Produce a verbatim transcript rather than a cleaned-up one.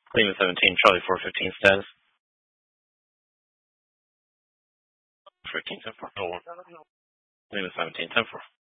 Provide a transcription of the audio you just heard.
Lima seventeen, Charlie four fifteen status. fifteen ten four. Lima seventeen ten four.